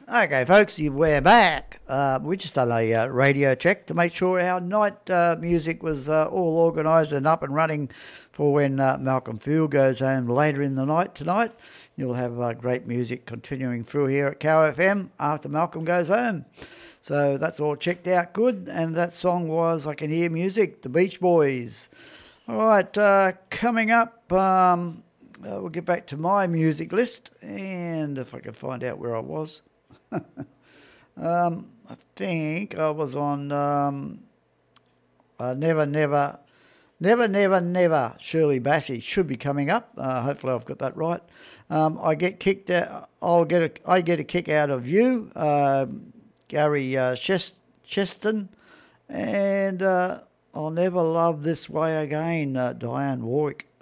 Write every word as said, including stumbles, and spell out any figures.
Okay, folks, you- we're back. Uh, we just done a uh, radio check to make sure our night uh, music was uh, all organised and up and running for when uh, Malcolm Field goes home later in the night tonight. You'll have uh, great music continuing through here at Cow F M after Malcolm goes home. So that's all checked out good, and that song was I Can Hear Music, the Beach Boys. All right, uh, coming up, um, uh, we'll get back to my music list, and if I can find out where I was. um, I think I was on um, uh, Never, Never, Never, Never, Never. Shirley Bassey should be coming up. Uh, hopefully, I've got that right. Um, I get kicked out. I'll get a. I get a kick out of you, uh, Gary uh, Chest, Cheston, and uh, I'll never love this way again, uh, Diane Warwick.